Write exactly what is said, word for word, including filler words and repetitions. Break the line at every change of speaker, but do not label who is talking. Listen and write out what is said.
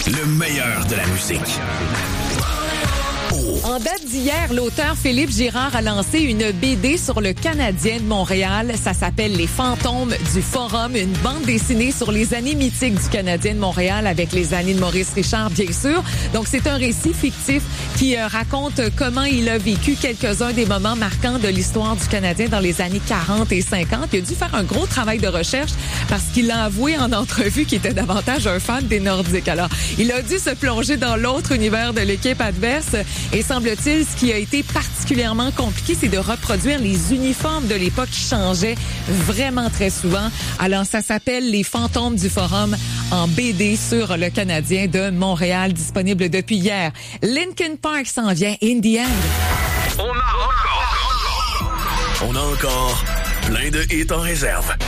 Le meilleur de la musique.
En date d'hier, l'auteur Philippe Girard a lancé une B D sur le Canadien de Montréal. Ça s'appelle Les Fantômes du Forum, une bande dessinée sur les années mythiques du Canadien de Montréal avec les années de Maurice Richard, bien sûr. Donc, c'est un récit fictif qui euh, raconte comment il a vécu quelques-uns des moments marquants de l'histoire du Canadien dans les années quarante et cinquante. Il a dû faire un gros travail de recherche parce qu'il a avoué en entrevue qu'il était davantage un fan des Nordiques. Alors, il a dû se plonger dans l'autre univers de l'équipe adverse et semble-t-il, ce qui a été particulièrement compliqué, c'est de reproduire les uniformes de l'époque qui changeaient vraiment très souvent. Alors, ça s'appelle Les Fantômes du Forum en B D sur le Canadien de Montréal, disponible depuis hier. Linkin Park s'en vient, In the End.
On a encore, on a encore plein de hits en réserve.